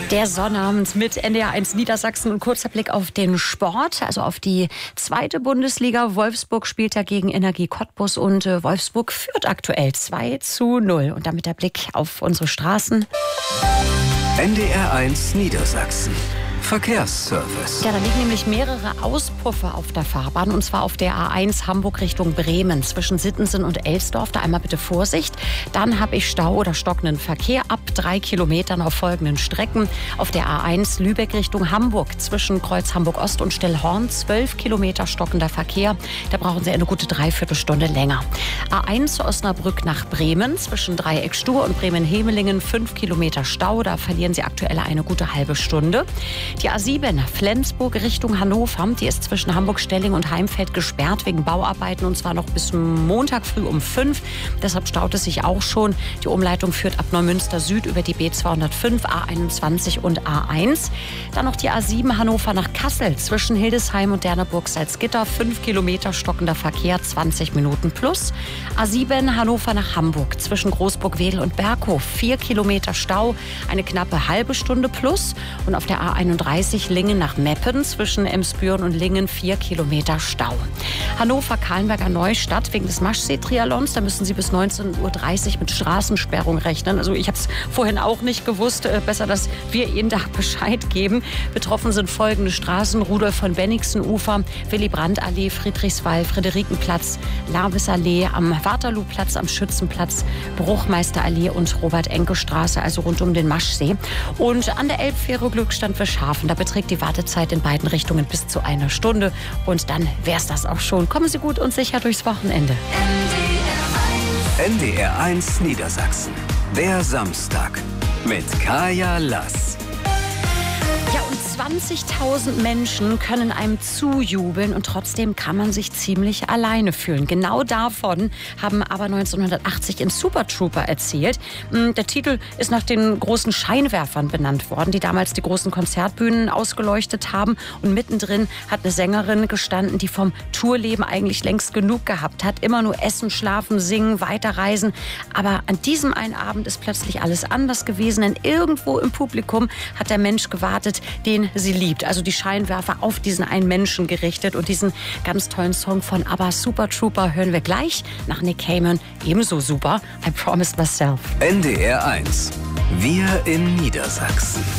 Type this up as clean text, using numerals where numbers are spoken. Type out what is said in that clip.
Der Sonnabend mit NDR1 Niedersachsen und kurzer Blick auf den Sport, also auf die zweite Bundesliga. Wolfsburg spielt ja gegen Energie Cottbus und Wolfsburg führt aktuell 2:0. Und damit der Blick auf unsere Straßen. NDR1 Niedersachsen. Verkehrsservice. Ja, da liegen nämlich mehrere Auspuffe auf der Fahrbahn, und zwar auf der A1 Hamburg Richtung Bremen zwischen Sittensen und Elsdorf. Da einmal bitte Vorsicht. Dann habe ich Stau oder stockenden Verkehr ab 3 Kilometern auf folgenden Strecken. Auf der A1 Lübeck Richtung Hamburg zwischen Kreuz Hamburg-Ost und Stillhorn 12 Kilometer stockender Verkehr. Da brauchen Sie eine gute Dreiviertelstunde länger. A1 Osnabrück nach Bremen zwischen Dreieck Stur und Bremen-Hemelingen 5 Kilometer Stau. Da verlieren Sie aktuell eine gute halbe Stunde. Die A7 Flensburg Richtung Hannover, die ist zwischen Hamburg-Stelling und Heimfeld gesperrt wegen Bauarbeiten, und zwar noch bis Montag früh um 5. Deshalb staut es sich auch schon. Die Umleitung führt ab Neumünster Süd über die B205, A21 und A1. Dann noch die A7 Hannover nach Kassel zwischen Hildesheim und Derneburg-Salzgitter, 5 Kilometer stockender Verkehr, 20 Minuten plus. A7 Hannover nach Hamburg zwischen Großburg-Wedel und Berghof, 4 Kilometer Stau, eine knappe halbe Stunde plus. Und auf der A31 Lingen nach Meppen zwischen Emsbüren und Lingen 4 Kilometer Stau. Hannover-Kahlenberger Neustadt wegen des Maschsee-Triathlons. Da müssen Sie bis 19:30 Uhr mit Straßensperrung rechnen. Also ich habe es vorhin auch nicht gewusst. Besser, dass wir Ihnen da Bescheid geben. Betroffen sind folgende Straßen: Rudolf von Bennigsen-Ufer, Willy-Brandt-Allee, Friedrichswall, Friederikenplatz, Larvis-Allee, am Waterloo-Platz, am Schützenplatz, Bruchmeister-Allee und Robert-Enke-Straße, also rund um den Maschsee. Und an der Elbfähre Glückstadt-Fischhafen, da beträgt die Wartezeit in beiden Richtungen bis zu 1 Stunde. Und dann wär's das auch schon. Kommen Sie gut und sicher durchs Wochenende. NDR1 Niedersachsen. Der Samstag mit Kaya Lass. Ja, und 20.000 Menschen können einem zujubeln, und trotzdem kann man sich ziemlich alleine fühlen. Genau davon haben aber 1980 in Super Trooper erzählt. Der Titel ist nach den großen Scheinwerfern benannt worden, die damals die großen Konzertbühnen ausgeleuchtet haben. Und mittendrin hat eine Sängerin gestanden, die vom Tourleben eigentlich längst genug gehabt hat. Immer nur essen, schlafen, singen, weiterreisen. Aber an diesem einen Abend ist plötzlich alles anders gewesen, denn irgendwo im Publikum hat der Mensch gewartet, den sie liebt. Also die Scheinwerfer auf diesen einen Menschen gerichtet. Und diesen ganz tollen Song von ABBA, Super Trooper, hören wir gleich nach Nick Cayman. Ebenso super, I Promised Myself. NDR1. Wir in Niedersachsen.